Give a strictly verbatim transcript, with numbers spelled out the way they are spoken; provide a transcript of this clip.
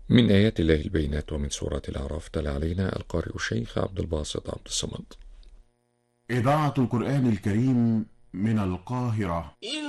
من آيات الله البينات ومن سورة الأعراف. تلا علينا القارئ الشيخ عبد الباسط عبد الصمد. إذاعة القرآن الكريم من القاهرة.